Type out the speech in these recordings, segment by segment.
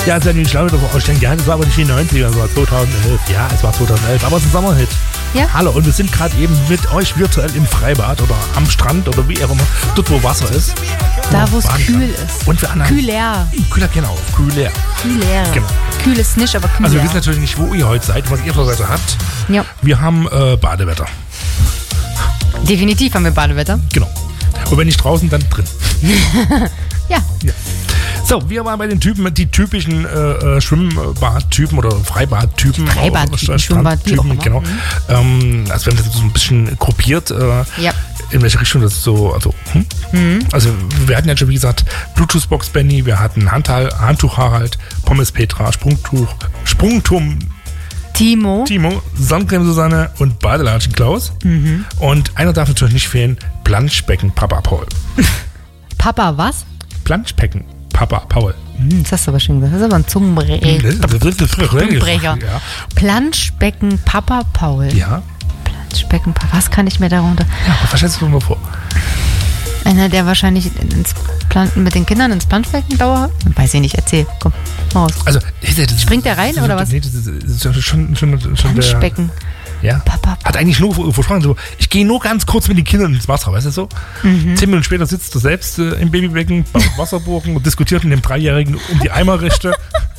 Ja, es werden die Schlaue davor ausstellen. Ja, das war aber nicht die 90er, es war 2011. Ja, es war 2011, aber es ist ein Sommerhit. Ja. Hallo, und wir sind gerade eben mit euch virtuell im Freibad oder am Strand oder wie auch immer, dort wo Wasser ist. Da, wo es kühl ist. Und wir anderen. Kühler. Kühler, genau. Kühler. Genau. Kühl ist nicht, aber kühler. Also wir wissen natürlich nicht, wo ihr heute seid, was ihr für Wetter habt. Ja. Wir haben Badewetter. Definitiv haben wir Badewetter. Genau. Und wenn nicht draußen, dann drin. Ja. So, wir waren bei den Typen, die typischen Schwimmbadtypen oder Freibadtypen. Freibadtypen, Strandtypen, genau. Also wir haben das so ein bisschen gruppiert, in welche Richtung das so, also wir hatten ja schon, wie gesagt, Bluetooth-Box Benny, wir hatten Handtuch Harald, Pommes Petra, Sprungturm Timo, Sonnencreme Susanne und Badelatschen Klaus. Und einer darf natürlich nicht fehlen, Planschbecken Papa Paul. Papa was? Planschbecken Papa Paul. Das hast du aber schon gesagt. Das ist aber ein Zungenbrecher. Ja. Planschbecken Papa Paul. Ja. Planschbecken Papa. Was kann ich mir darunter? Ja, was stellst du mir vor? Einer, der wahrscheinlich mit den Kindern ins Planschbecken dauert? Weiß ich nicht, erzähl. Komm, raus. Also, springt der rein oder was? Nee, das ist schon Planschbecken. Ja. Papa. Hat eigentlich nur versprochen, so, ich gehe nur ganz kurz mit den Kindern ins Wasser, weißt du so? 10 Minuten später sitzt du selbst im Babybecken, baut Wasserbogen und diskutiert mit dem Dreijährigen um die Eimerrechte.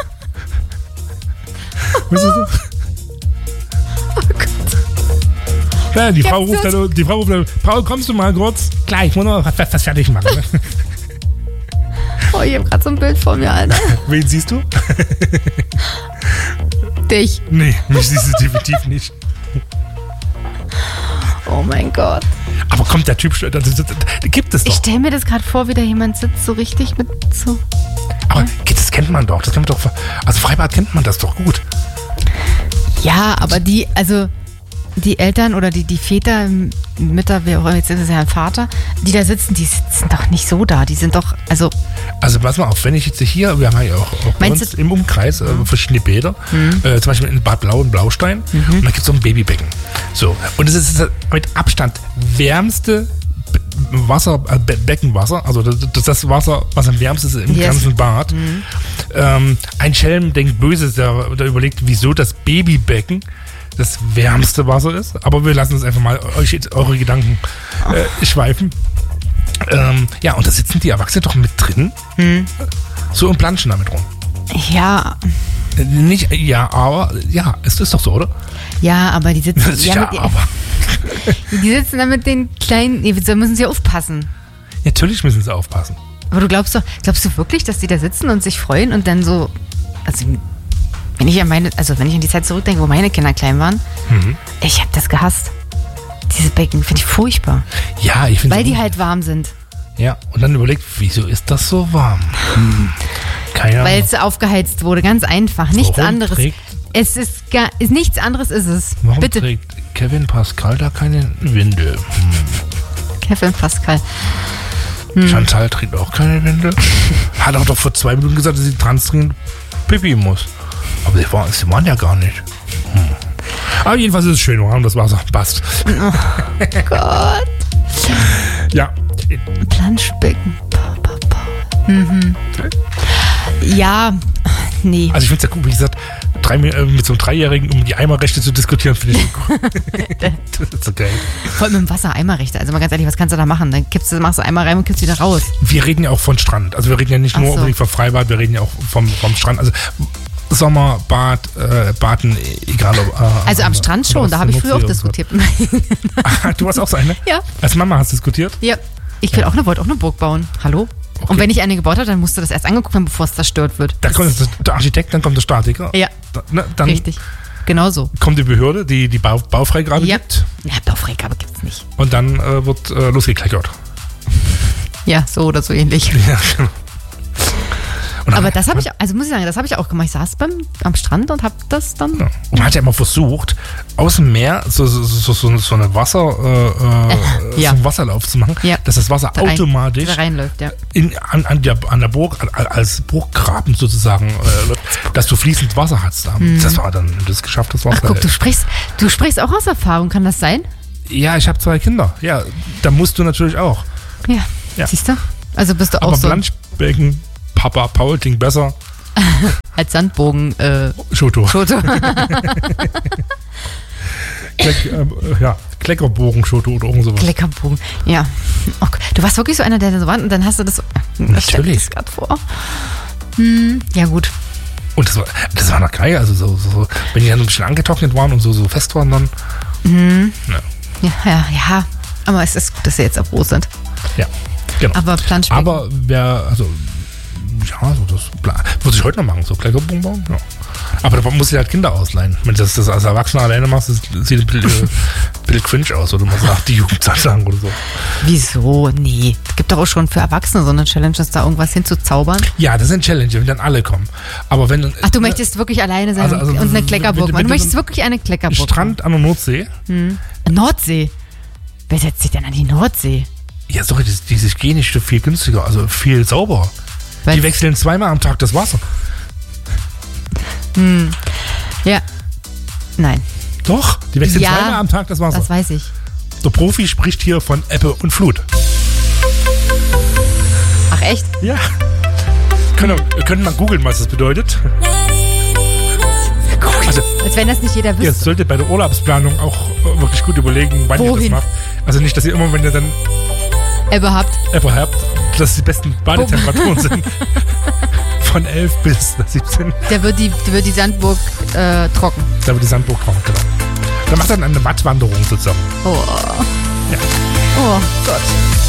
Weißt du so? Oh Gott. Ja, die Frau ruft dann, Paul, kommst du mal kurz? Gleich, ich muss noch was fertig machen. Oh, ich hab grad so ein Bild vor mir, Alter. Wen siehst du? Dich. Nee, mich siehst du definitiv nicht. Oh mein Gott. Aber kommt der Typ, das gibt es doch. Ich stelle mir das gerade vor, wie da jemand sitzt, so richtig mit so. Aber das kennt man doch. Also Freibad kennt man das doch gut. Ja, aber die Eltern oder die Väter, Mütter, wer auch immer, jetzt ist es ja ein Vater, die da sitzen, die sitzen doch nicht so da. Die sind doch, Also pass mal auf, wenn ich jetzt hier, wir haben ja auch bei uns im Umkreis verschiedene Bäder, zum Beispiel in Bad Blau und Blaustein, und da gibt es so ein Babybecken. So, und es ist mit Abstand wärmste Beckenwasser, also das Wasser, was am wärmsten ist im ganzen Bad. Ein Schelm denkt böse, der überlegt, wieso das Babybecken das wärmste Wasser ist, aber wir lassen uns einfach mal eure Gedanken schweifen. Ja, und da sitzen die Erwachsenen doch mit drin, so und planschen damit rum. Ja. Nicht, ja, aber, ja, es ist doch so, oder? Ja, aber die sitzen... aber. Die sitzen da mit den kleinen... Da müssen sie aufpassen. Natürlich müssen sie aufpassen. Aber du glaubst du wirklich, dass die da sitzen und sich freuen und dann so... Also, wenn ich an die Zeit zurückdenke, wo meine Kinder klein waren, ich habe das gehasst. Diese Becken finde ich furchtbar. Ja, ich finde... Weil die halt warm sind. Ja, und dann überlegt, wieso ist das so warm? Keine Ahnung. Weil es aufgeheizt wurde, ganz einfach. Nichts anderes. Es ist nichts anderes ist es. Warum Bitte. trägt Kevin Pascal da keine Windel? Kevin Pascal. Chantal trägt auch keine Windel. Hat auch doch vor 2 Minuten gesagt, dass sie transdringend Pipi muss. Aber sie waren ja gar nicht. Aber jedenfalls ist es schön, warm, das Wasser passt. Oh Gott. Ja. Planschbecken. Ja, nee. Also ich finde es ja gut, wie gesagt, mit so einem Dreijährigen um die Eimerrechte zu diskutieren, finde ich gut. Das ist so geil. Vor allem im Wasser Eimerrechte. Also mal ganz ehrlich, was kannst du da machen? Dann machst du Eimer rein und kippst wieder raus. Wir reden ja auch von Strand. Also wir reden ja nicht nur unbedingt vom Freibad, wir reden ja auch vom Strand. Also Sommer, Baden, egal ob... also am Strand schon, da habe ich früher auch diskutiert. Du warst auch so eine? Ja. Als Mama hast du diskutiert? Ja. Ich wollte auch eine Burg bauen. Hallo? Okay. Und wenn ich eine gebaut habe, dann musst du das erst angeguckt haben, bevor es zerstört wird. Da kommt der Architekt, dann kommt der Statiker. Ja, dann richtig. Genau so. Kommt die Behörde, die Baufreigabe gibt. Ja, Baufreigabe gibt es nicht. Und dann wird losgekleckert. Ja, so oder so ähnlich. Ja, genau. Aber das habe ich, also muss ich sagen, das habe ich auch gemacht. Ich saß am Strand und habe das dann... Ja. Und man hat ja immer versucht, aus dem Meer so eine Wasserlauf zu machen, dass das Wasser automatisch reinläuft, ja. An der Burg, als Burggraben sozusagen, dass du fließend Wasser hast. Das war dann, das geschafft, das war... Ach guck, du sprichst auch aus Erfahrung, kann das sein? Ja, ich habe 2 Kinder. Ja, da musst du natürlich auch. Ja. Siehst du? Also bist du auch aber so... Planschbecken, Papa Paul klingt besser. als Sandbogen Schoto. Schoto. Kleckerbogen, Schoto oder irgend sowas. Kleckerbogen, ja. Okay. Du warst wirklich so einer, der so war und dann hast du das. Natürlich. Ich gerade vor. Ja, gut. Und das war noch geil, also so, wenn die dann so ein bisschen angetrocknet waren und so fest waren dann. Ja. Aber es ist gut, dass sie jetzt ab Rost sind. Ja, genau. Aber Planschbecken. Aber das würde ich heute noch machen, so Kleckerbogen bauen, ja. Aber da muss ich halt Kinder ausleihen. Wenn du das als Erwachsener alleine machst, das sieht ein bisschen cringe aus, oder man sagt, die Jugendzeit sagen oder so. Wieso? Nee. Es gibt doch auch schon für Erwachsene so eine Challenge, da irgendwas hinzuzaubern. Ja, das sind Challenge, wenn dann alle kommen. Aber wenn. Ach, du möchtest wirklich alleine sein und eine Kleckerburg machen. Du möchtest wirklich eine Kleckerburg Strand an der Nordsee. Nordsee? Wer setzt sich denn an die Nordsee? Ja, sorry, die ist hygienisch viel günstiger, also viel sauberer. Die wechseln 2-mal am Tag das Wasser. Ja. Nein. Doch, die wechseln 2-mal am Tag das Wasser. Das weiß ich. Der Profi spricht hier von Ebbe und Flut. Ach, echt? Ja. Können mal googeln, was das bedeutet. Also, als wenn das nicht jeder wüsste. Ihr solltet bei der Urlaubsplanung auch wirklich gut überlegen, wann ihr das macht. Also nicht, dass ihr immer, wenn ihr dann Ebbe habt, dass die besten Badetemperaturen sind. Von 11 bis 17. Da wird die Sandburg trocken. Da wird die Sandburg trocken, genau. Da macht dann eine Wattwanderung sozusagen. Oh. Ja. Oh Gott.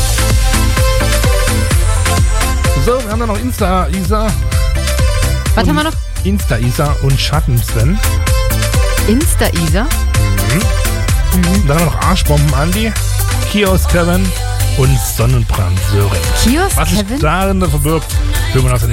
So, wir haben dann noch Insta-Isa. Was haben wir noch? Insta-Isa und Schatten-Sven. Insta-Isa? Dann haben wir noch Arschbomben-Andi, Kiosk-Kevin und Sonnenbrand Sören. Kiosk-Kevin? Was sich darin verbirgt, will man aus